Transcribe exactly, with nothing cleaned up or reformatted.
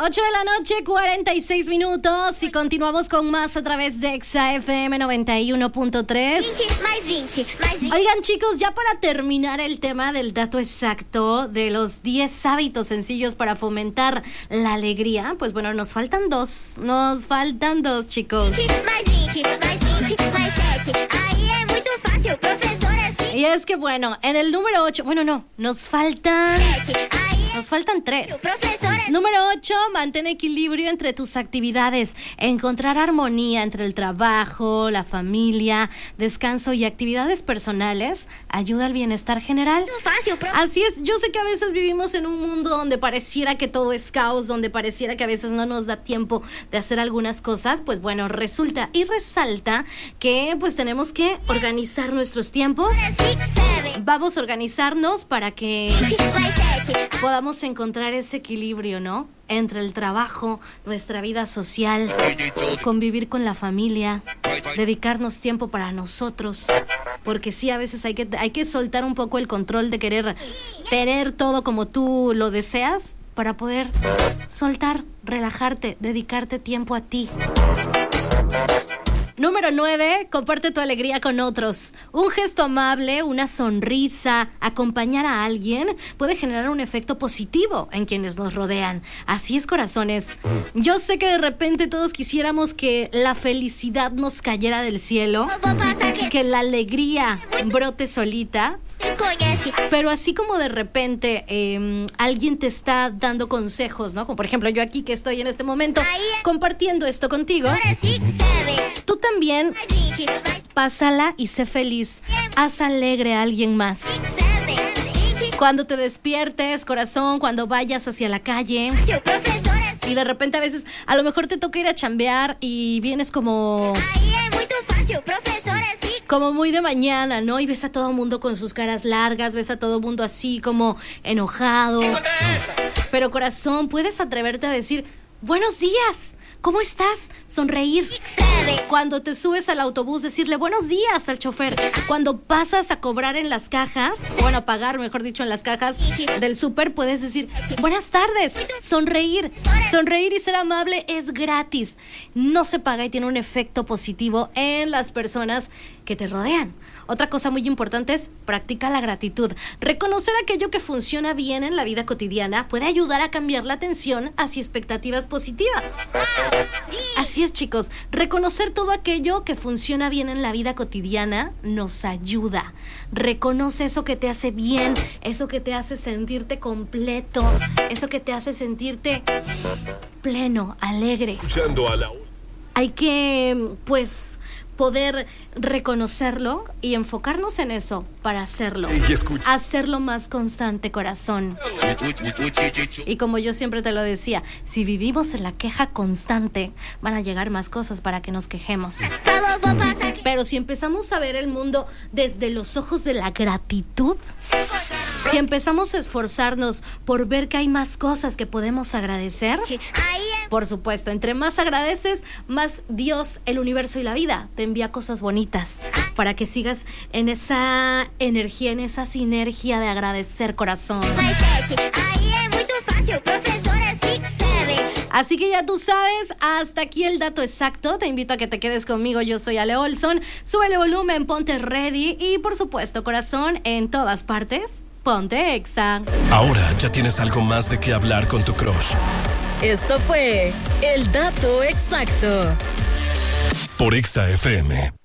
ocho de la noche, cuarenta y seis minutos. Y continuamos con más a través de Exa F M noventa y uno punto tres. Oigan, chicos, ya para terminar el tema del dato exacto de los diez hábitos sencillos para fomentar la alegría, pues bueno, nos faltan dos. Nos faltan dos, chicos. Y es que bueno, en el número ocho, bueno, no, nos faltan... Nos faltan tres. Número ocho, mantén equilibrio entre tus actividades. Encontrar armonía entre el trabajo, la familia, descanso y actividades personales ayuda al bienestar general. Así es, yo sé que a veces vivimos en un mundo donde pareciera que todo es caos, donde pareciera que a veces no nos da tiempo de hacer algunas cosas. Pues bueno, resulta y resalta que pues tenemos que organizar nuestros tiempos. Vamos a organizarnos para que podamos encontrar ese equilibrio, ¿no? Entre el trabajo, nuestra vida social, convivir con la familia, dedicarnos tiempo para nosotros, porque sí, a veces hay que, hay que soltar un poco el control de querer tener todo como tú lo deseas, para poder soltar, relajarte, dedicarte tiempo a ti. Número nueve, comparte tu alegría con otros. Un gesto amable, una sonrisa, acompañar a alguien puede generar un efecto positivo en quienes nos rodean. Así es, corazones. Yo sé que de repente todos quisiéramos que la felicidad nos cayera del cielo, que la alegría brote solita. Pero así como de repente eh, alguien te está dando consejos, ¿no? Como por ejemplo yo aquí que estoy en este momento compartiendo esto contigo. Tú también pásala y sé feliz. Haz alegre a alguien más. Cuando te despiertes, corazón, cuando vayas hacia la calle y de repente a veces a lo mejor te toca ir a chambear y vienes como... como muy de mañana, ¿no? Y ves a todo mundo con sus caras largas, ves a todo mundo así como enojado. Pero corazón, puedes atreverte a decir, buenos días, ¿cómo estás? Sonreír. Cuando te subes al autobús, decirle buenos días al chofer. Cuando pasas a cobrar en las cajas, bueno, a pagar, mejor dicho, en las cajas del súper, puedes decir buenas tardes. Sonreír. Sonreír y ser amable es gratis. No se paga y tiene un efecto positivo en las personas que te rodean. Otra cosa muy importante es practica la gratitud. Reconocer aquello que funciona bien en la vida cotidiana puede ayudar a cambiar la atención hacia expectativas positivas. Así es, chicos. Reconocer todo aquello que funciona bien en la vida cotidiana nos ayuda. Reconoce eso que te hace bien, eso que te hace sentirte completo, eso que te hace sentirte pleno, alegre. Escuchando a la... Hay que, pues... poder reconocerlo y enfocarnos en eso para hacerlo. Hacerlo más constante, corazón. Y como yo siempre te lo decía, si vivimos en la queja constante, van a llegar más cosas para que nos quejemos. Pero si empezamos a ver el mundo desde los ojos de la gratitud, si empezamos a esforzarnos por ver que hay más cosas que podemos agradecer, por supuesto, entre más agradeces, más Dios, el universo y la vida te envía cosas bonitas para que sigas en esa energía, en esa sinergia de agradecer, corazón. Así que ya tú sabes, hasta aquí el dato exacto. Te invito a que te quedes conmigo. Yo soy Ale Olson. Súbele volumen, ponte ready y por supuesto, corazón, en todas partes, ponte Exa. Ahora ya tienes algo más de qué hablar con tu crush. Esto fue el dato exacto. Por Exa F M.